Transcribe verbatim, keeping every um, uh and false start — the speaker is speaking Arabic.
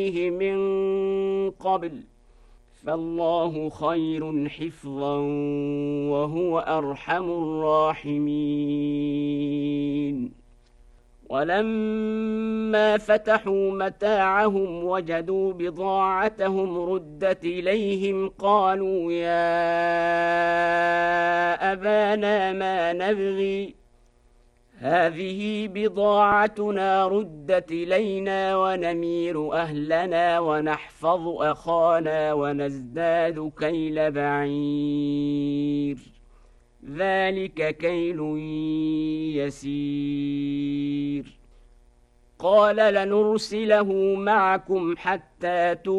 من قبل فالله خير حفظا وهو أرحم الراحمين. ولما فتحوا متاعهم وجدوا بضاعتهم ردت إليهم قالوا يا أبانا ما نبغي هذه بضاعتنا ردت إلينا ونمير أهلنا ونحفظ أخانا ونزداد كيل بعير ذلك كيل يسير. قال لنرسله معكم حتى